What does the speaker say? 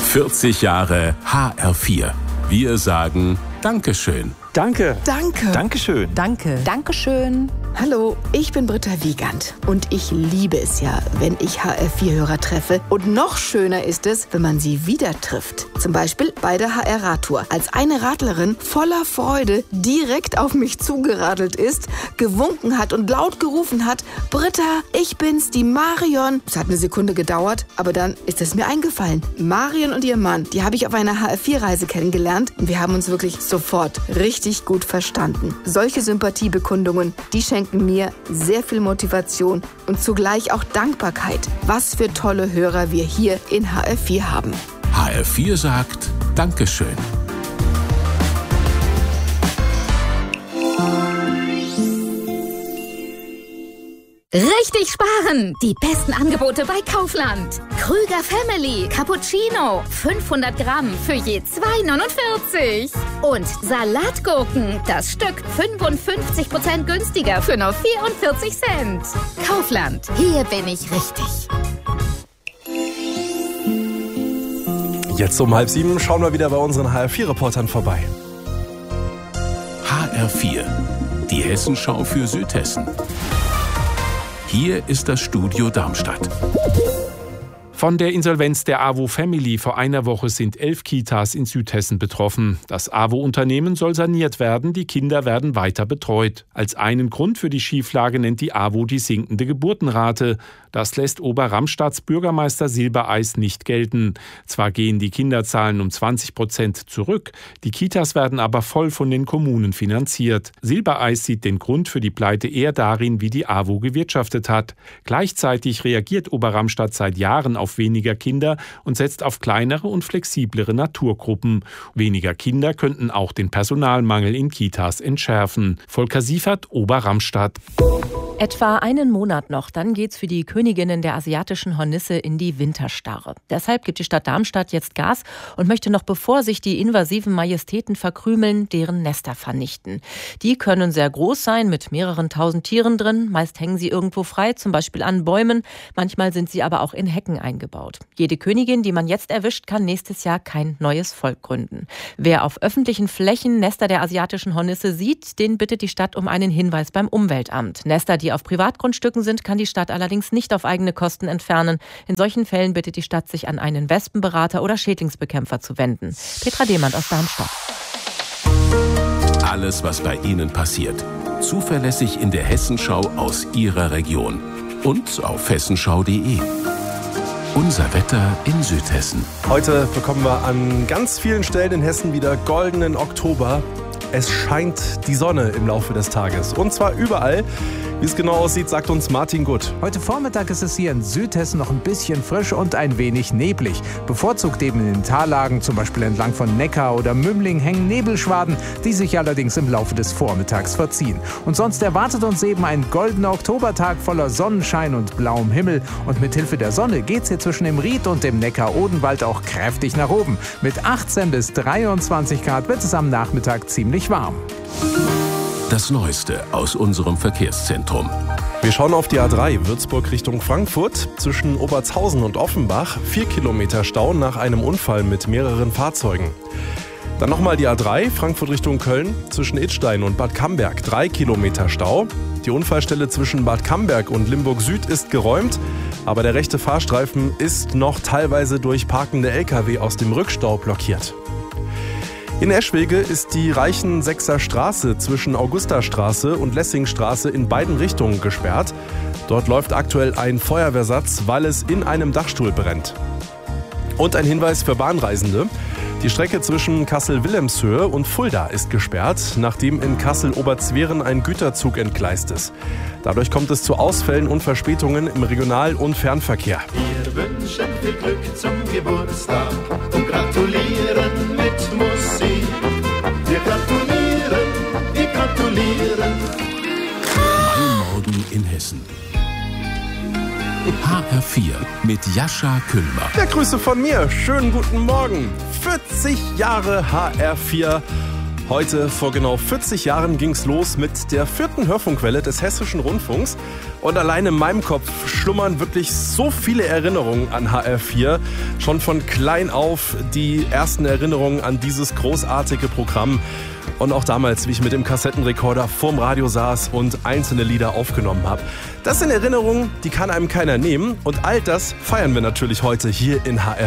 40 Jahre HR4. Wir sagen Dankeschön. Danke. Danke. Dankeschön. Danke. Dankeschön. Hallo, ich bin Britta Wiegand und ich liebe es ja, wenn ich HR4-Hörer treffe. Und noch schöner ist es, wenn man sie wieder trifft. Zum Beispiel bei der HR-Radtour, als eine Radlerin voller Freude direkt auf mich zugeradelt ist, gewunken hat und laut gerufen hat: Britta, ich bin's, die Marion. Es hat eine Sekunde gedauert, aber dann ist es mir eingefallen. Marion und ihr Mann, die habe ich auf einer HR4-Reise kennengelernt und wir haben uns wirklich sofort richtig gut verstanden. Solche Sympathiebekundungen, die schenken mir sehr viel Motivation und zugleich auch Dankbarkeit. Was für tolle Hörer wir hier in HR4 haben. HR4 sagt Dankeschön. Richtig sparen! Die besten Angebote bei Kaufland. Krüger Family Cappuccino 500 Gramm für je 2,49. Und Salatgurken, das Stück 55% günstiger für nur 44 Cent. Kaufland, hier bin ich richtig. Jetzt um 6:30 schauen wir wieder bei unseren HR4-Reportern vorbei. HR4, die Hessenschau für Südhessen. Hier ist das Studio Darmstadt. Von der Insolvenz der AWO Family vor einer Woche sind 11 Kitas in Südhessen betroffen. Das AWO-Unternehmen soll saniert werden, die Kinder werden weiter betreut. Als einen Grund für die Schieflage nennt die AWO die sinkende Geburtenrate. Das lässt Oberramstadts Bürgermeister Silbereis nicht gelten. Zwar gehen die Kinderzahlen um 20% zurück, die Kitas werden aber voll von den Kommunen finanziert. Silbereis sieht den Grund für die Pleite eher darin, wie die AWO gewirtschaftet hat. Gleichzeitig reagiert Oberramstadt seit Jahren auf weniger Kinder und setzt auf kleinere und flexiblere Naturgruppen. Weniger Kinder könnten auch den Personalmangel in Kitas entschärfen. Volker Siefert, Oberramstadt. Etwa einen Monat noch, dann geht's für die Königinnen der asiatischen Hornisse in die Winterstarre. Deshalb gibt die Stadt Darmstadt jetzt Gas und möchte noch bevor sich die invasiven Majestäten verkrümeln, deren Nester vernichten. Die können sehr groß sein, mit mehreren tausend Tieren drin. Meist hängen sie irgendwo frei, zum Beispiel an Bäumen. Manchmal sind sie aber auch in Hecken eingebaut. Jede Königin, die man jetzt erwischt, kann nächstes Jahr kein neues Volk gründen. Wer auf öffentlichen Flächen Nester der asiatischen Hornisse sieht, den bittet die Stadt um einen Hinweis beim Umweltamt. Nester, die auf Privatgrundstücken sind, kann die Stadt allerdings nicht auf eigene Kosten entfernen. In solchen Fällen bittet die Stadt, sich an einen Wespenberater oder Schädlingsbekämpfer zu wenden. Petra Demand aus Darmstadt. Alles, was bei Ihnen passiert, zuverlässig in der Hessenschau aus Ihrer Region und auf hessenschau.de. Unser Wetter in Südhessen. Heute bekommen wir an ganz vielen Stellen in Hessen wieder goldenen Oktober. Es scheint die Sonne im Laufe des Tages. Und zwar überall. Wie es genau aussieht, sagt uns Martin Gutt. Heute Vormittag ist es hier in Südhessen noch ein bisschen frisch und ein wenig neblig. Bevorzugt eben in den Tallagen, zum Beispiel entlang von Neckar oder Mümling, hängen Nebelschwaden, die sich allerdings im Laufe des Vormittags verziehen. Und sonst erwartet uns eben ein goldener Oktobertag voller Sonnenschein und blauem Himmel. Und mit Hilfe der Sonne geht's hier zwischen dem Ried und dem Neckar-Odenwald auch kräftig nach oben. Mit 18 bis 23 Grad wird es am Nachmittag ziemlich warm. Das Neueste aus unserem Verkehrszentrum. Wir schauen auf die A3 Würzburg Richtung Frankfurt. Zwischen Obertshausen und Offenbach 4 Kilometer Stau nach einem Unfall mit mehreren Fahrzeugen. Dann nochmal die A3 Frankfurt Richtung Köln. Zwischen Idstein und Bad Camberg 3 Kilometer Stau. Die Unfallstelle zwischen Bad Camberg und Limburg Süd ist geräumt. Aber der rechte Fahrstreifen ist noch teilweise durch parkende Lkw aus dem Rückstau blockiert. In Eschwege ist die Reichenseckser Straße zwischen Augustastraße und Lessingstraße in beiden Richtungen gesperrt. Dort läuft aktuell ein Feuerwehrsatz, weil es in einem Dachstuhl brennt. Und ein Hinweis für Bahnreisende. Die Strecke zwischen Kassel-Wilhelmshöhe und Fulda ist gesperrt, nachdem in Kassel-Oberzweren ein Güterzug entgleist ist. Dadurch kommt es zu Ausfällen und Verspätungen im Regional- und Fernverkehr. Wir wünschen viel Glück zum Geburtstag und gratulieren mit Musik. Wir gratulieren, wir gratulieren. Ein Morgen in Hessen. HR4 mit Jascha Küllmer. Ja, Grüße von mir. Schönen guten Morgen. 40 Jahre HR4. Heute, vor genau 40 Jahren, ging's los mit der 4. Hörfunkwelle des Hessischen Rundfunks. Und allein in meinem Kopf schlummern wirklich so viele Erinnerungen an HR4. Schon von klein auf die ersten Erinnerungen an dieses großartige Programm. Und auch damals, wie ich mit dem Kassettenrekorder vorm Radio saß und einzelne Lieder aufgenommen habe. Das sind Erinnerungen, die kann einem keiner nehmen. Und all das feiern wir natürlich heute hier in HR4.